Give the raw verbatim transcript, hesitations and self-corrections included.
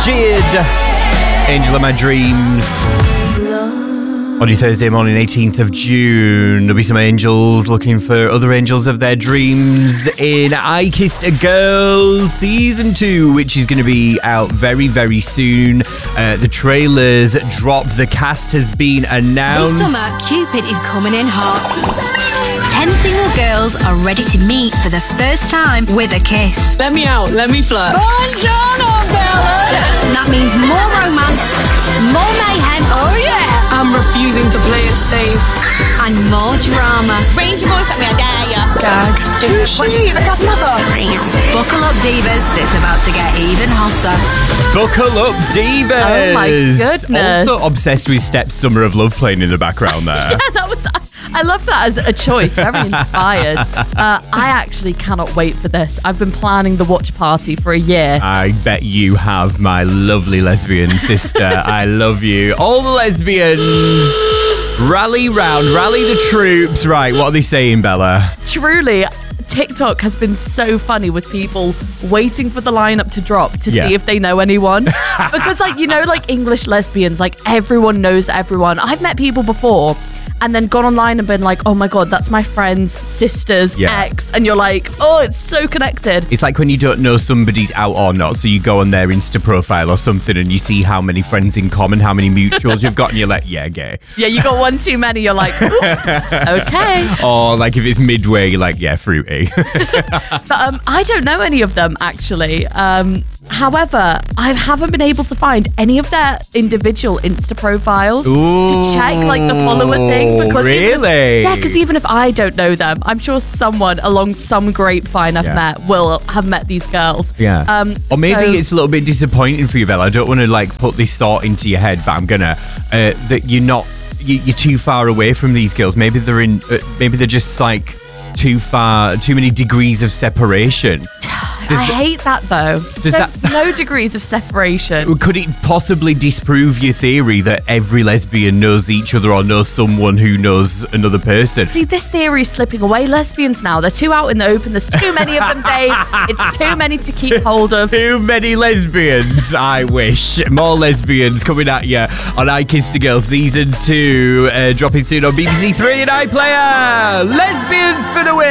Jid, Angel of My Dreams. On your Thursday morning, eighteenth of June, there'll be some angels looking for other angels of their dreams in I Kissed a Girl Season two, which is going to be out very, very soon. Uh, the trailers dropped. The cast has been announced. This summer, Cupid is coming in hot. Ten single girls are ready to meet for the first time with a kiss. Let me out, let me flirt. Buongiorno, Bella! That means more romance, more mayhem, oh yeah! I'm refusing to play it safe. And more drama. Raise your voice at me, I dare ya. Gag. Who's she? The cat's mother. Buckle up, divas. It's about to get even hotter. Buckle up, divas! Oh my goodness. Also obsessed with Steps Summer of Love playing in the background there. Yeah, that was. I love that as a choice. Very inspired. Uh, I actually cannot wait for this. I've been planning the watch party for a year. I bet you have, my lovely lesbian sister. I love you. All the lesbians, rally round, rally the troops. Right, what are they saying, Bella? Truly, TikTok has been so funny with people waiting for the lineup to drop to Yeah. see if they know anyone. Because, like, you know, like English lesbians, like everyone knows everyone. I've met people before and then gone online and been like, oh my God, that's my friend's sister's Yeah. ex. And you're like, oh, it's so connected. It's like when you don't know somebody's out or not, so you go on their Insta profile or something and you see how many friends in common, how many mutuals you've got, and you're like, yeah, gay. Yeah, you got one too many. You're like, ooh, okay. Or like if it's midway, you're like, yeah, fruity. But um, I don't know any of them, actually. Um, however, I haven't been able to find any of their individual Insta profiles to check like the follower thing. Because even if- really? yeah, because even if I don't know them, I'm sure someone along some grapevine I've Yeah. met will have met these girls. Yeah. Um, or maybe so- it's a little bit disappointing for you, Bella. I don't want to like put this thought into your head, but I'm gonna uh, that you're not you, you're too far away from these girls. Maybe they're in. Uh, maybe they're just like too far, too many degrees of separation. I hate that though. Does So that- no degrees of separation. Could it possibly disprove your theory that every lesbian knows each other or knows someone who knows another person? See, this theory is slipping away. Lesbians now, they're too out in the open. There's too many of them, Dave. It's too many to keep hold of. Too many lesbians, I wish. More lesbians coming at you on I Kissed a Girl Season two, uh, dropping soon on B B C Three and iPlayer. Lesbians for the win!